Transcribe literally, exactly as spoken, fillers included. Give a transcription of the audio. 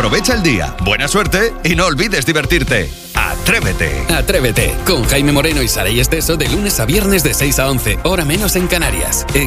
Aprovecha el día, buena suerte y no olvides divertirte. Atrévete. Atrévete con Jaime Moreno y Saray Esteso de lunes a viernes de seis a once, hora menos en Canarias.